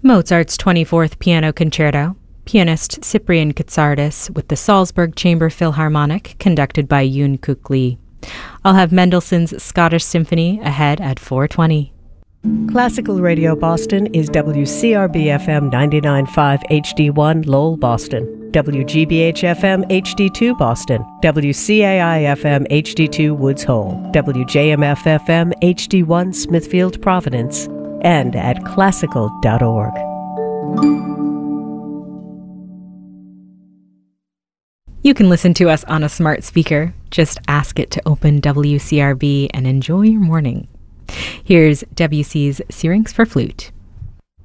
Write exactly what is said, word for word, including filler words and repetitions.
Mozart's twenty-fourth Piano Concerto, pianist Cyprian Katsardis with the Salzburg Chamber Philharmonic, conducted by Yoon Kook Lee. I'll have Mendelssohn's Scottish Symphony ahead at four twenty. Classical Radio Boston is W C R B F M ninety-nine point five H D one Lowell, Boston, W G B H F M H D two Boston, W C A I F M H D two Woods Hole, W J M F F M H D one Smithfield, Providence, and at classical dot org. You can listen to us on a smart speaker. Just ask it to open W C R B and enjoy your morning. Here's Debussy's Syrinx for Flute.